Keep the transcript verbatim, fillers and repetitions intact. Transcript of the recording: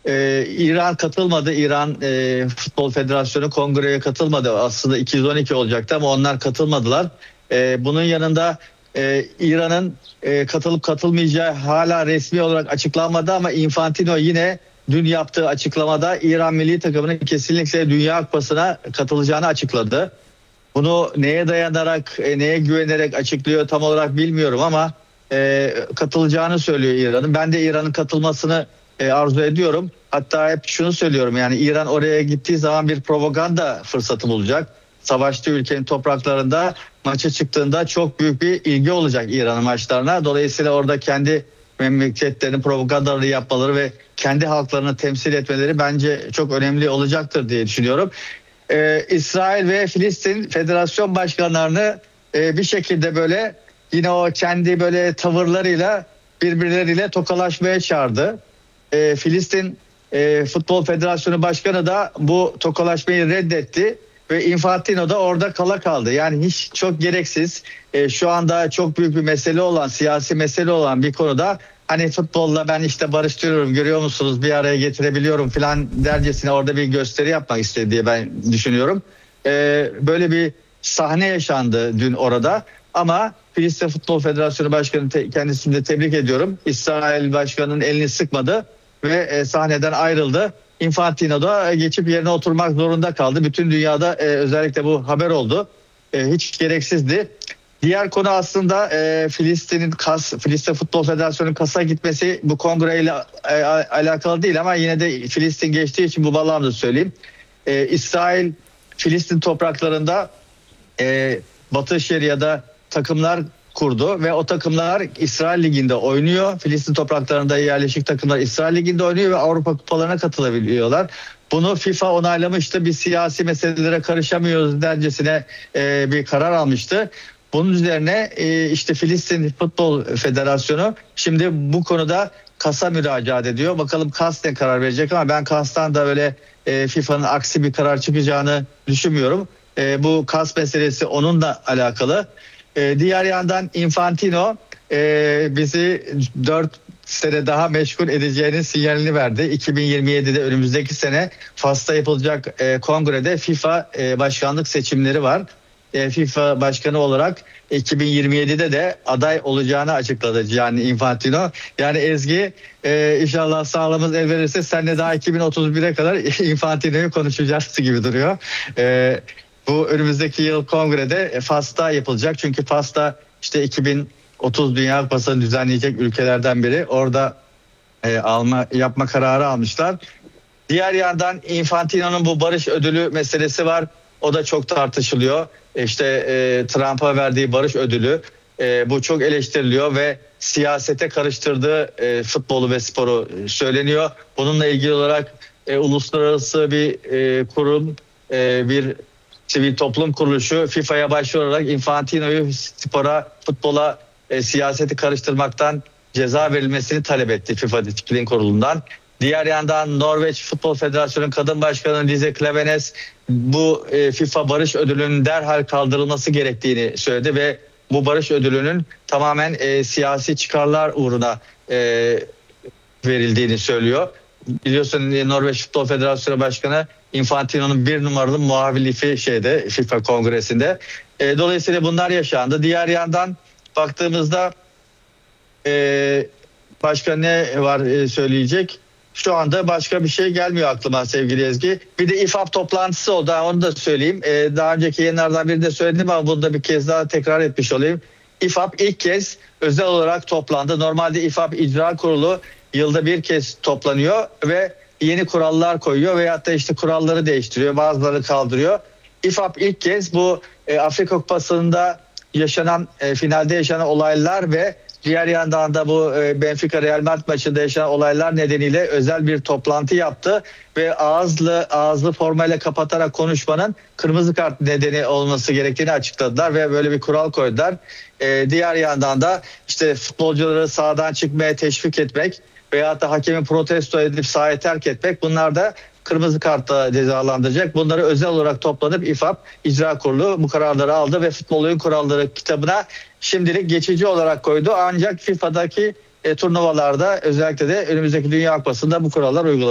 Ee, İran katılmadı. İran e, Futbol Federasyonu kongreye katılmadı. Aslında iki yüz on iki olacaktı ama onlar katılmadılar. Ee, bunun yanında e, İran'ın e, katılıp katılmayacağı hala resmi olarak açıklanmadı ama Infantino yine dün yaptığı açıklamada İran milli takımının kesinlikle Dünya Kupası'na katılacağını açıkladı. Bunu neye dayanarak, e, neye güvenerek açıklıyor tam olarak bilmiyorum ama e, katılacağını söylüyor İran'ın. Ben de İran'ın katılmasını e, arzu ediyorum. Hatta hep şunu söylüyorum, yani İran oraya gittiği zaman bir propaganda fırsatı bulacak. Savaştığı ülkenin topraklarında maça çıktığında çok büyük bir ilgi olacak İran'ın maçlarına. Dolayısıyla orada kendi memleketlerinin propagandaları yapmaları ve kendi halklarını temsil etmeleri bence çok önemli olacaktır diye düşünüyorum. Ee, İsrail ve Filistin federasyon başkanlarını e, bir şekilde böyle yine o kendi böyle tavırlarıyla birbirleriyle tokalaşmaya çağırdı. Ee, Filistin e, Futbol Federasyonu Başkanı da bu tokalaşmayı reddetti ve Infantino da orada kala kaldı. Yani hiç çok gereksiz, e, şu anda çok büyük bir mesele olan, siyasi mesele olan bir konuda hani futbolla ben işte barıştırıyorum, görüyor musunuz, bir araya getirebiliyorum falan dercesine orada bir gösteri yapmak istedi diye ben düşünüyorum. Ee, böyle bir sahne yaşandı dün orada ama Filistin Futbol Federasyonu Başkanı te- kendisini de tebrik ediyorum. İsrail Başkanı'nın elini sıkmadı ve e, sahneden ayrıldı. Infantino da geçip yerine oturmak zorunda kaldı. Bütün dünyada e, özellikle bu haber oldu. E, hiç gereksizdi. Diğer konu aslında e, Filistin'in kas, Filistin Futbol Federasyonu'nun kasa gitmesi bu kongreyle e, alakalı değil ama yine de Filistin geçtiği için bu bağlamda söyleyeyim. E, İsrail Filistin topraklarında e, Batı Şeria'da takımlar kurdu ve o takımlar İsrail Ligi'nde oynuyor. Filistin topraklarında yerleşik takımlar İsrail Ligi'nde oynuyor ve Avrupa kupalarına katılabiliyorlar. Bunu FIFA onaylamıştı. Biz siyasi meselelere karışamıyoruz dercesine e, bir karar almıştı. Bunun üzerine e, işte Filistin Futbol Federasyonu şimdi bu konuda KAS'a müracaat ediyor. Bakalım KAS ne karar verecek ama ben KAS'tan da böyle e, FIFA'nın aksi bir karar çıkacağını düşünmüyorum. E, bu KAS meselesi onunla alakalı. E, diğer yandan Infantino e, bizi dört sene daha meşgul edeceğinin sinyalini verdi. iki bin yirmi yedide önümüzdeki sene Fas'ta yapılacak e, kongrede FIFA e, başkanlık seçimleri var. E, FIFA başkanı olarak iki bin yirmi yedide de aday olacağını açıkladı Gianni Infantino. Yani Ezgi, e, inşallah sağlığımız el verirse seninle daha iki bin otuz bire kadar Infantino'yu konuşacağız gibi duruyor. E, bu önümüzdeki yıl kongrede Fas'ta yapılacak. Çünkü Fas'ta işte iki bin otuz Dünya Kupası'nı düzenleyecek ülkelerden biri. Orada e, alma yapma kararı almışlar. Diğer yandan Infantino'nun bu barış ödülü meselesi var. O da çok tartışılıyor. İşte e, Trump'a verdiği barış ödülü e, bu çok eleştiriliyor ve siyasete karıştırdığı e, futbolu ve sporu söyleniyor. Bununla ilgili olarak e, uluslararası bir e, kurum, e, bir sivil toplum kuruluşu FIFA'ya başvurarak Infantino'yu spora, futbola, e, siyaseti karıştırmaktan ceza verilmesini talep etti FIFA Disiplin Kurulu'ndan. Diğer yandan Norveç Futbol Federasyonu Kadın Başkanı Lise Klaveness bu e, FIFA Barış Ödülü'nün derhal kaldırılması gerektiğini söyledi ve bu barış ödülünün tamamen e, siyasi çıkarlar uğruna e, verildiğini söylüyor. Biliyorsun Norveç Futbol Federasyonu Başkanı Infantino'nun bir numaralı muhabirliği şeyde FIFA Kongresi'nde. E, dolayısıyla bunlar yaşandı. Diğer yandan baktığımızda e, başka ne var e, söyleyecek? Şu anda başka bir şey gelmiyor aklıma sevgili Ezgi. Bir de İFAB toplantısı oldu. Onu da söyleyeyim. Ee, daha önceki yayınlardan birinde söyledim ama bunu da bir kez daha tekrar etmiş olayım. İFAB ilk kez özel olarak toplandı. Normalde İFAB İcra Kurulu yılda bir kez toplanıyor ve yeni kurallar koyuyor veyahut da işte kuralları değiştiriyor. Bazıları kaldırıyor. İFAB ilk kez bu e, Afrika Kupası'nda yaşanan e, finalde yaşanan olaylar ve diğer yandan da bu Benfica Real Madrid maçında yaşanan olaylar nedeniyle özel bir toplantı yaptı ve ağızlı ağızlı formayla kapatarak konuşmanın kırmızı kart nedeni olması gerektiğini açıkladılar ve böyle bir kural koydular. Ee, diğer yandan da işte futbolcuları sahadan çıkmaya teşvik etmek veyahut da hakemi protesto edip sahayı terk etmek, bunlar da kırmızı kartla cezalandıracak. Bunları özel olarak toplanıp İFAB İcra Kurulu bu kararları aldı ve futbol oyun kuralları kitabına şimdilik geçici olarak koydu. Ancak FIFA'daki e, turnuvalarda özellikle de önümüzdeki Dünya Kupası'nda bu kurallar uygulanacak.